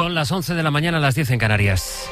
Son las 11 de la mañana, las 10 en Canarias.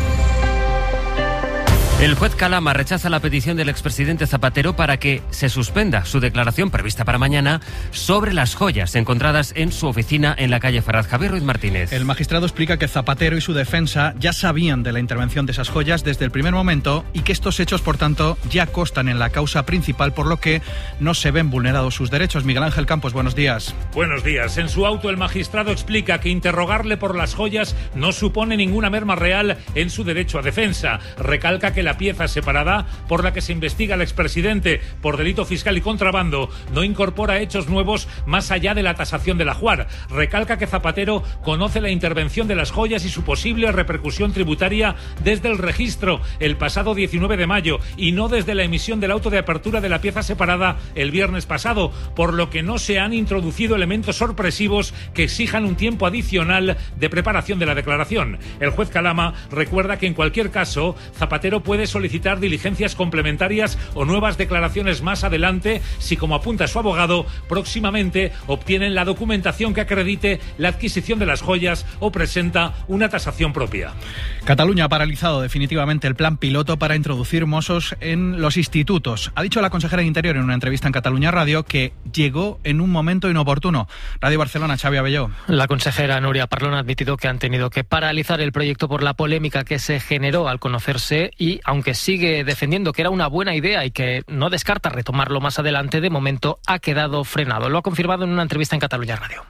El juez Calama rechaza la petición del expresidente Zapatero para que se suspenda su declaración prevista para mañana sobre las joyas encontradas en su oficina en la calle Ferraz. Javier Ruiz Martínez. El magistrado explica que Zapatero y su defensa ya sabían de la intervención de esas joyas desde el primer momento y que estos hechos, por tanto, ya constan en la causa principal, por lo que no se ven vulnerados sus derechos. Miguel Ángel Campos, buenos días. Buenos días. En su auto, el magistrado explica que interrogarle por las joyas no supone ninguna merma real en su derecho a defensa. Recalca que la pieza separada por la que se investiga al expresidente por delito fiscal y contrabando no incorpora hechos nuevos más allá de la tasación del ajuar. Recalca que Zapatero conoce la intervención de las joyas y su posible repercusión tributaria desde el registro el pasado 19 de mayo y no desde la emisión del auto de apertura de la pieza separada el viernes pasado, por lo que no se han introducido elementos sorpresivos que exijan un tiempo adicional de preparación de la declaración. El juez Calama recuerda que en cualquier caso Zapatero puede solicitar diligencias complementarias o nuevas declaraciones más adelante si, como apunta su abogado, próximamente obtienen la documentación que acredite la adquisición de las joyas o presenta una tasación propia. Cataluña ha paralizado definitivamente el plan piloto para introducir mossos en los institutos. Ha dicho la consejera de Interior en una entrevista en Cataluña Radio que llegó en un momento inoportuno. Radio Barcelona, Xavi Abelló. La consejera Núria Parlon ha admitido que han tenido que paralizar el proyecto por la polémica que se generó al conocerse y, aunque sigue defendiendo que era una buena idea y que no descarta retomarlo más adelante, de momento ha quedado frenado. Lo ha confirmado en una entrevista en Catalunya Radio.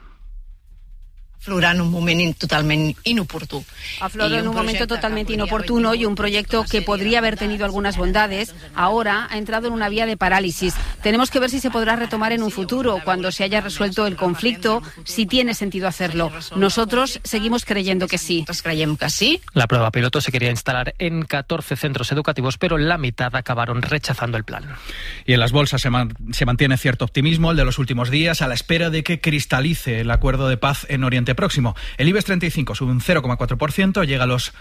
Aflora en un moment totalment inoportú. Aflora en un momento totalmente inoportuno y un proyecto que podría haber tenido algunas bondades, ahora ha entrado en una vía de parálisis. Tenemos que ver si se podrá retomar en un futuro, cuando se haya resuelto el conflicto, si tiene sentido hacerlo. Nosotros seguimos creyendo que sí. Creiem que sí. La prueba piloto se quería instalar en 14 centros educativos, pero la mitad acabaron rechazando el plan. Y en las bolsas se mantiene cierto optimismo, el de los últimos días, a la espera de que cristalice el acuerdo de paz en Oriente Próximo. El IBEX 35 sube un 0,4%, llega a los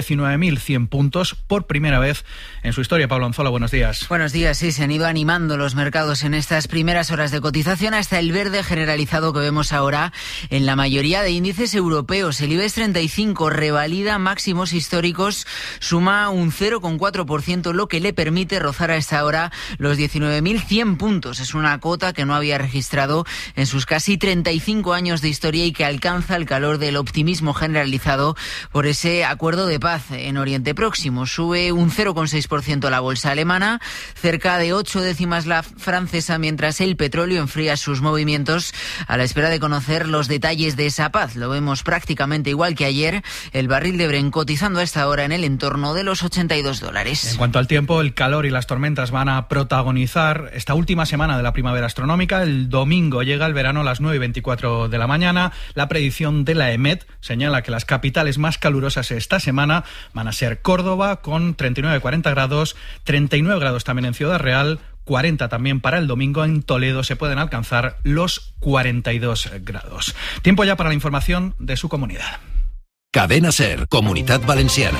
19.100 puntos por primera vez en su historia. Pablo Anzola, buenos días. Buenos días, sí, se han ido animando los mercados en estas primeras horas de cotización hasta el verde generalizado que vemos ahora en la mayoría de índices europeos. El IBEX 35 revalida máximos históricos, suma un 0,4%, lo que le permite rozar a esta hora los 19.100 puntos. Es una cota que no había registrado en sus casi 35 años de historia y que alcanza el calor del optimismo generalizado por ese acuerdo de paz en Oriente Próximo. Sube un 0,6% la bolsa alemana, cerca de 8 décimas la francesa, mientras el petróleo enfría sus movimientos a la espera de conocer los detalles de esa paz. Lo vemos prácticamente igual que ayer, el barril de Brent cotizando a esta hora en el entorno de los $82. En cuanto al tiempo, el calor y las tormentas van a protagonizar esta última semana de la primavera astronómica. El domingo llega el verano a las 9:24 de la mañana. La predicción de la EMET señala que las capitales más calurosas esta semana van a ser Córdoba con 39-40 grados, 39 grados también en Ciudad Real, 40 también para el domingo. En Toledo se pueden alcanzar los 42 grados. Tiempo ya para la información de su comunidad. Cadena SER, Comunitat Valenciana.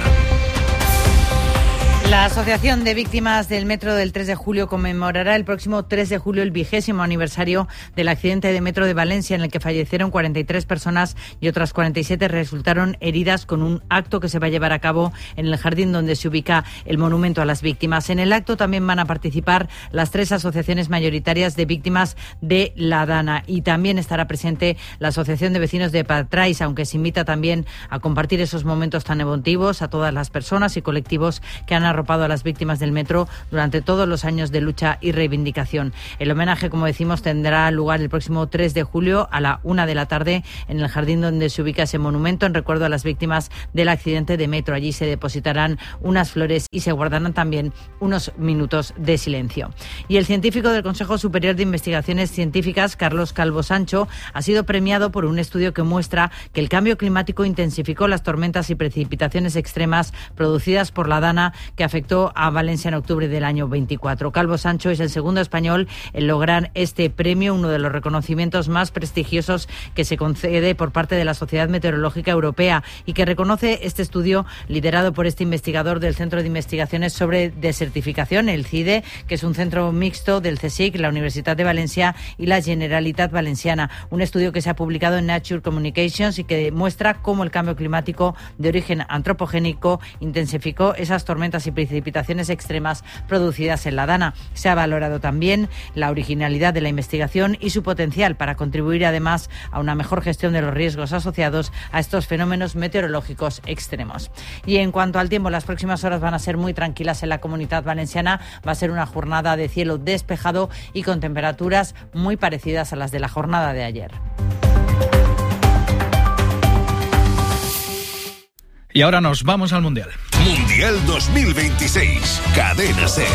La Asociación de Víctimas del Metro del 3 de julio conmemorará el próximo 3 de julio el 20º aniversario del accidente de metro de Valencia, en el que fallecieron 43 personas y otras 47 resultaron heridas, con un acto que se va a llevar a cabo en el jardín donde se ubica el monumento a las víctimas. En el acto también van a participar las 3 asociaciones mayoritarias de víctimas de la Dana, y también estará presente la Asociación de Vecinos de Patrais, aunque se invita también a compartir esos momentos tan emotivos a todas las personas y colectivos que han arropado a las víctimas del metro durante todos los años de lucha y reivindicación. El homenaje, como decimos, tendrá lugar el próximo 3 de julio a la 1 de la tarde en el jardín donde se ubica ese monumento en recuerdo a las víctimas del accidente de metro. Allí se depositarán unas flores y se guardarán también unos minutos de silencio. Y el científico del Consejo Superior de Investigaciones Científicas, Carlos Calvo Sancho, ha sido premiado por un estudio que muestra que el cambio climático intensificó las tormentas y precipitaciones extremas producidas por la Dana, que afectó a Valencia en octubre del año 24. Calvo Sancho es el segundo español en lograr este premio, uno de los reconocimientos más prestigiosos que se concede por parte de la Sociedad Meteorológica Europea y que reconoce este estudio liderado por este investigador del Centro de Investigaciones sobre Desertificación, el CIDE, que es un centro mixto del CSIC, la Universidad de Valencia y la Generalitat Valenciana. Un estudio que se ha publicado en Nature Communications y que muestra cómo el cambio climático de origen antropogénico intensificó esas tormentas y precipitaciones extremas producidas en la Dana. Se ha valorado también la originalidad de la investigación y su potencial para contribuir además a una mejor gestión de los riesgos asociados a estos fenómenos meteorológicos extremos. Y en cuanto al tiempo, las próximas horas van a ser muy tranquilas en la Comunidad Valenciana. Va a ser una jornada de cielo despejado y con temperaturas muy parecidas a las de la jornada de ayer. Y ahora nos vamos al Mundial. Mundial 2026. Cadena SER.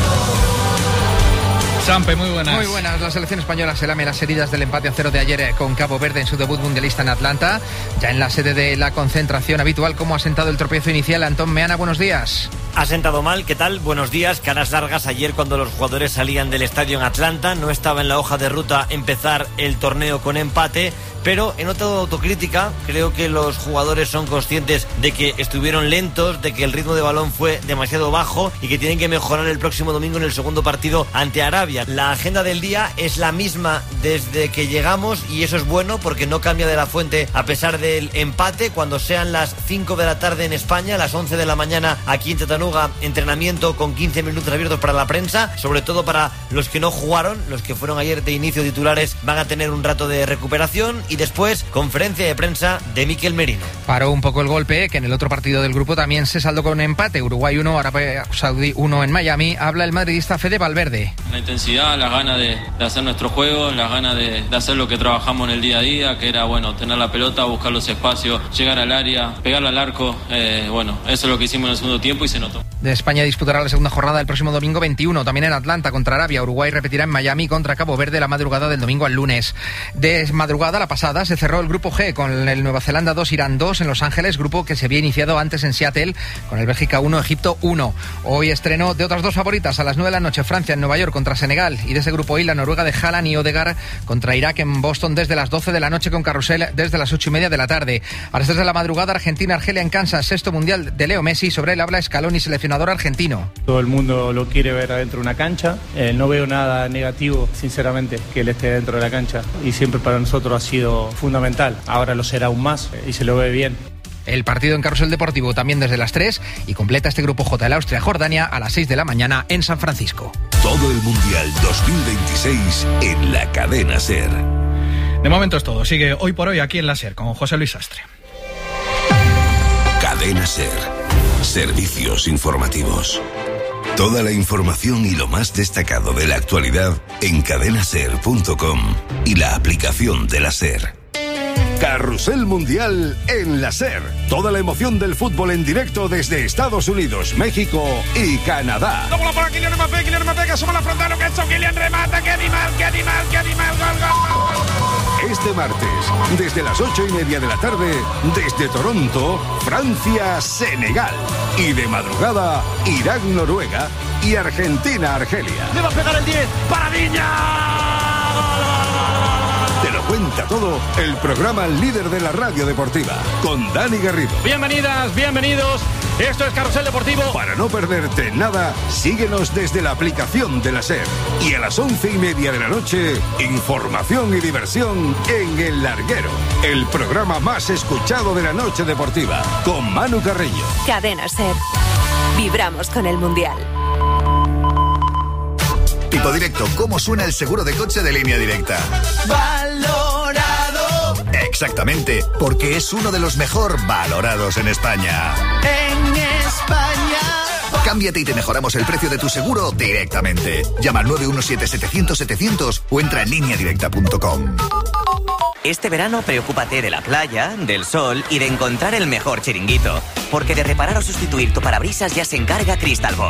Sampe, muy buenas. Muy buenas. La selección española se lame las heridas del empate a 0 de ayer con Cabo Verde en su debut mundialista en Atlanta. Ya en la sede de la concentración habitual, ¿cómo ha sentado el tropiezo inicial? Antón Meana, buenos días. Ha sentado mal, ¿qué tal? Buenos días. Caras largas ayer cuando los jugadores salían del estadio en Atlanta. No estaba en la hoja de ruta empezar el torneo con empate, pero he notado autocrítica. Creo que los jugadores son conscientes de que estuvieron lentos, de que el ritmo de balón fue demasiado bajo y que tienen que mejorar el próximo domingo en el segundo partido ante Arabia. La agenda del día es la misma desde que llegamos y eso es bueno porque no cambia de la fuente a pesar del empate. Cuando sean las 5 de la tarde en España, las 11 de la mañana aquí en Chattanooga, entrenamiento con 15 minutos abiertos para la prensa, sobre todo para los que no jugaron, los que fueron ayer de inicio titulares van a tener un rato de recuperación y después conferencia de prensa de Mikel Merino. Paró un poco el golpe, que en el otro partido del grupo también se saldó con empate. Uruguay 1, Arabia Saudí 1 en Miami. Habla el madridista Fede Valverde. La intensidad, las ganas de hacer nuestro juego, las ganas de hacer lo que trabajamos en el día a día, que era tener la pelota, buscar los espacios, llegar al área, pegarla al arco. Eso es lo que hicimos en el segundo tiempo y se notó. De España disputará la segunda jornada el próximo domingo 21, también en Atlanta contra Arabia. Uruguay repetirá en Miami contra Cabo Verde la madrugada del domingo al lunes. De madrugada, la pasada, se cerró el grupo G con el Nueva Zelanda 2, Irán 2 en Los Ángeles, grupo que se había iniciado antes en Seattle con el Bélgica 1, Egipto 1. Hoy estreno de otras dos favoritas a las 9 de la noche, Francia en Nueva York contra Senegal, y de ese grupo I la Noruega de Haaland y Odegaard contra Irak en Boston desde las 12 de la noche con carrusel desde las 8:30 de la tarde. A las 3 de la madrugada, Argentina-Argelia en Kansas, sexto mundial de Leo Messi. Sobre él habla Scaloni, seleccionador argentino. Todo el mundo lo quiere ver adentro de una cancha. No veo nada negativo, sinceramente, que él esté dentro de la cancha. Y siempre para nosotros ha sido fundamental. Ahora lo será aún más y se lo ve bien. El partido en Carrusel Deportivo también desde las 3 y completa este grupo J, el Austria-Jordania a las 6 de la mañana en San Francisco. Todo el Mundial 2026 en la Cadena SER. De momento es todo. Sigue Hoy por Hoy aquí en la SER con José Luis Sastre. Cadena SER. Servicios informativos. Toda la información y lo más destacado de la actualidad en cadenaser.com y la aplicación de la SER. Carrusel Mundial en la SER. Toda la emoción del fútbol en directo desde Estados Unidos, México y Canadá. La bola para Kylian Mbappé que asoma la frontal, lo que ha hecho Kylian, remata, qué animal, gol. Este martes, desde las 8:30 de la tarde, desde Toronto, Francia, Senegal. Y de madrugada, Irán, Noruega y Argentina, Argelia. Le va a pegar el 10, para Viña. Te lo cuenta todo el programa líder de la radio deportiva, con Dani Garrido. Bienvenidas, bienvenidos. Esto es Carrusel Deportivo. Para no perderte nada, síguenos desde la aplicación de la SER. Y a las 11:30 de la noche, información y diversión en El Larguero, el programa más escuchado de la noche deportiva, con Manu Carreño. Cadena SER. Vibramos con el Mundial. Tipo Directo, ¿cómo suena el seguro de coche de Línea Directa? Valorado. Exactamente, porque es uno de los mejor valorados en España. En España. Cámbiate y te mejoramos el precio de tu seguro directamente. Llama al 917-700-700 o entra en lineadirecta.com. Este verano preocúpate de la playa, del sol y de encontrar el mejor chiringuito. Porque de reparar o sustituir tu parabrisas ya se encarga Crystalbox.